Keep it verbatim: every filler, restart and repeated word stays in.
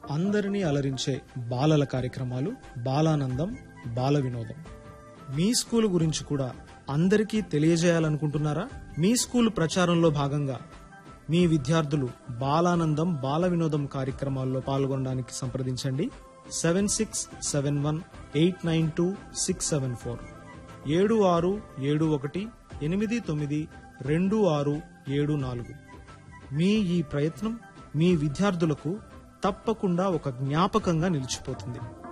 అందరినీ అలరించే బాలల కార్యక్రమాలు బాలానందం బాల వినోదం. మీ స్కూల్ గురించి కూడా అందరికీ తెలియజేయాలనుకుంటున్నారా? మీ స్కూల్ ప్రచారంలో భాగంగా మీ విద్యార్థులు బాలానందం బాల వినోదం కార్యక్రమాల్లో పాల్గొనడానికి సంప్రదించండి. Seven six seven one eight nine two six seven four ఏడు ఆరు ఏడు ఒకటి ఎనిమిది తొమ్మిది రెండు ఆరు ఏడు నాలుగు. మీ ఈ ప్రయత్నం మీ విద్యార్థులకు తప్పకుండా ఒక జ్ఞాపకంగా నిలిచిపోతుంది.